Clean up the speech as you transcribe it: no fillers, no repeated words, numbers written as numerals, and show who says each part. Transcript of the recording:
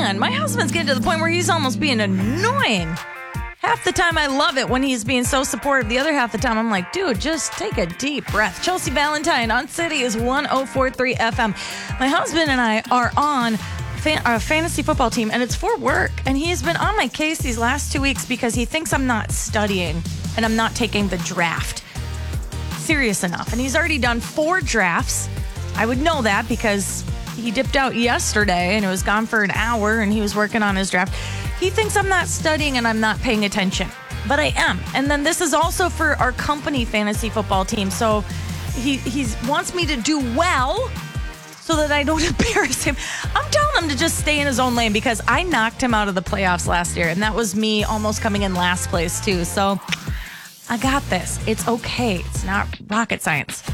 Speaker 1: man, my husband's getting to the point where he's almost being annoying. Half the time I love it when he's being so supportive. The other half the time I'm like, dude, just take a deep breath. Chelsea Valentine on City is 104.3 FM. My husband and I are on a fantasy football team, and it's for work. And he's been on my case these last 2 weeks because he thinks I'm not studying and I'm not taking the draft serious enough. And he's already done 4 drafts. I would know that because he dipped out yesterday and it was gone for an hour and he was working on his draft. He thinks I'm not studying and I'm not paying attention, but I am. And then this is also for our company fantasy football team. So he wants me to do well so that I don't embarrass him. I'm telling him to just stay in his own lane because I knocked him out of the playoffs last year, and that was me almost coming in last place too. So I got this. It's okay. It's not rocket science.